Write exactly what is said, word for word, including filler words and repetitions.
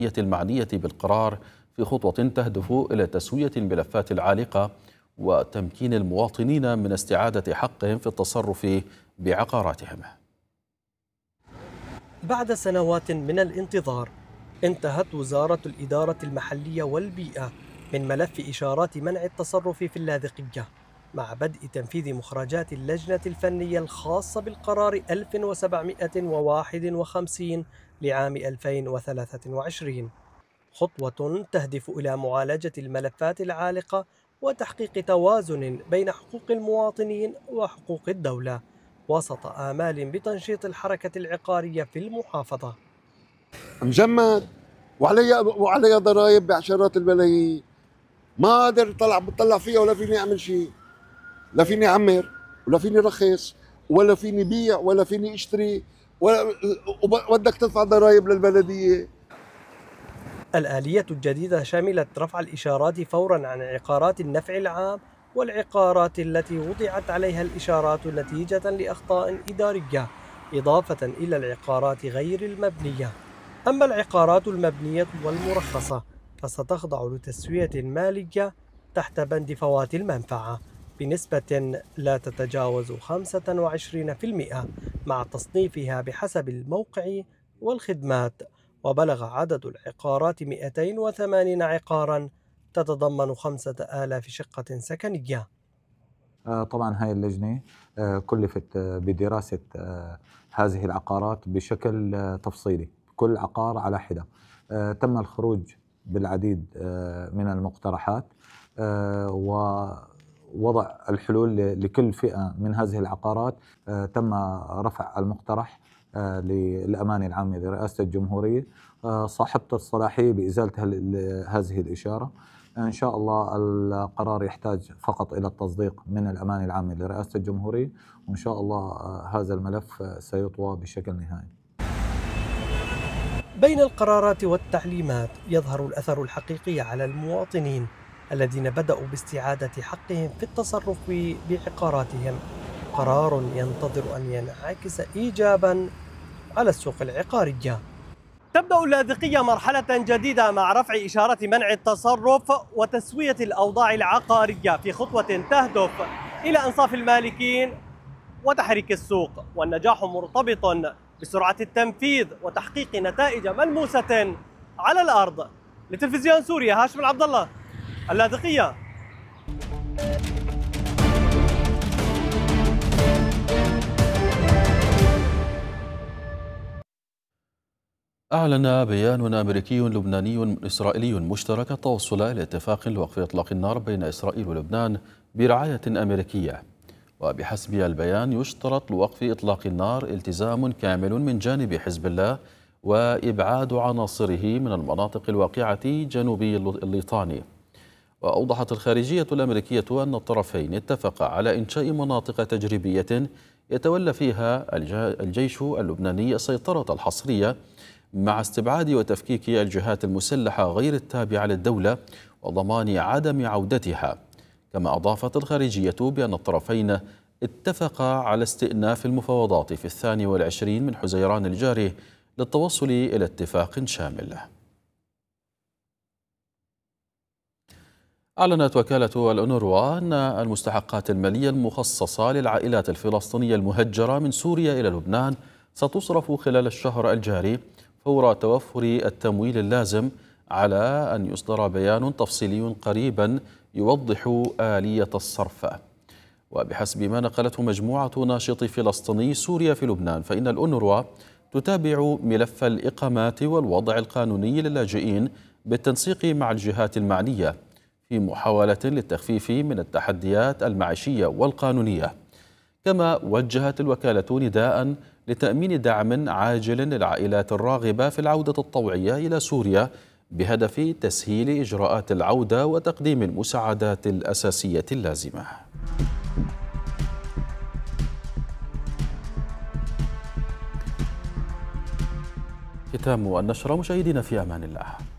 المعنية بالقرار في خطوة تهدف إلى تسوية الملفات العالقة وتمكين المواطنين من استعادة حقهم في التصرف بعقاراتهم. بعد سنوات من الانتظار انتهت وزارة الإدارة المحلية والبيئة من ملف إشارات منع التصرف في اللاذقية مع بدء تنفيذ مخرجات اللجنة الفنية الخاصة بالقرار ألف وسبعمئة وواحد وخمسين لعام ألفين وثلاثة وعشرين، خطوة تهدف إلى معالجة الملفات العالقة وتحقيق توازن بين حقوق المواطنين وحقوق الدولة وسط آمال بتنشيط الحركة العقارية في المحافظة. مجمد وعلي وعلي ضرائب بعشرات الملايين، ما قادر طلع بطلع فيها ولا فيني اعمل شيء، لا فيني اعمر ولا فيني رخص ولا فيني بيع ولا فيني اشتري ولا بدك تدفع ضرائب للبلديه. الآلية الجديدة شملت رفع الإشارات فورا عن عقارات النفع العام والعقارات التي وضعت عليها الإشارات نتيجة لأخطاء إدارية، إضافة إلى العقارات غير المبنية. أما العقارات المبنية والمرخصة فستخضع لتسوية مالية تحت بند فوات المنفعة بنسبة لا تتجاوز خمسة وعشرين بالمئة مع تصنيفها بحسب الموقع والخدمات. وبلغ عدد العقارات مئتين وثمانين عقارا تتضمن خمسة آلاف شقة سكنية. طبعا هاي اللجنة كلفت بدراسة هذه العقارات بشكل تفصيلي، كل عقار على حدة. تم الخروج بالعديد من المقترحات ووضع الحلول لكل فئة من هذه العقارات. تم رفع المقترح للأمانة العامة لرئاسة الجمهورية صاحبة الصلاحية بإزالة هذه الإشارة. إن شاء الله القرار يحتاج فقط إلى التصديق من الأمانة العامة لرئاسة الجمهورية، وإن شاء الله هذا الملف سيطوى بشكل نهائي. بين القرارات والتعليمات يظهر الأثر الحقيقي على المواطنين الذين بدأوا باستعادة حقهم في التصرف بعقاراتهم، قرار ينتظر أن ينعكس إيجابا على السوق العقارية. تبدأ اللاذقية مرحلة جديدة مع رفع إشارة منع التصرف وتسوية الأوضاع العقارية في خطوة تهدف إلى إنصاف المالكين وتحريك السوق، والنجاح مرتبط بسرعة التنفيذ وتحقيق نتائج ملموسة على الأرض. لتلفزيون سوريا، هاشم العبد الله، اللاذقية. أعلن بيان أمريكي لبناني إسرائيلي مشترك التوصل إلى اتفاق لوقف إطلاق النار بين إسرائيل ولبنان برعاية أمريكية. وبحسب البيان يشترط لوقف إطلاق النار التزام كامل من جانب حزب الله وإبعاد عناصره من المناطق الواقعة جنوبي الليطاني. وأوضحت الخارجية الأمريكية أن الطرفين اتفقا على إنشاء مناطق تجريبية يتولى فيها الجيش اللبناني السيطرة الحصرية مع استبعاد وتفكيك الجهات المسلحة غير التابعة للدولة وضمان عدم عودتها. كما أضافت الخارجية بأن الطرفين اتفقا على استئناف المفاوضات في الثاني والعشرين من حزيران الجاري للتوصل إلى اتفاق شامل. أعلنت وكالة الأونروا أن المستحقات المالية المخصصة للعائلات الفلسطينية المهجرة من سوريا إلى لبنان ستصرف خلال الشهر الجاري فور توفر التمويل اللازم، على أن يصدر بيان تفصيلي قريبا يوضح آلية الصرف. وبحسب ما نقلته مجموعة ناشطي فلسطيني سوريا في لبنان، فإن الأونروا تتابع ملف الإقامات والوضع القانوني للاجئين بالتنسيق مع الجهات المعنية في محاولة للتخفيف من التحديات المعيشية والقانونية. كما وجهت الوكالة نداء لتأمين دعم عاجل للعائلات الراغبة في العودة الطوعية إلى سوريا بهدف تسهيل إجراءات العودة وتقديم المساعدات الأساسية اللازمة. ختام النشرة، مشاهدينا في أمان الله.